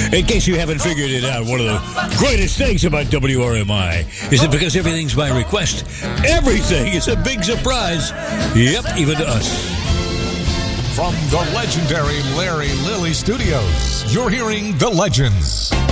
In case you haven't figured it out, one of the greatest things about WRMI is that because everything's by request, everything is a big surprise. Yep, even to us. From the legendary Larry Lilly Studios, you're hearing The Legends.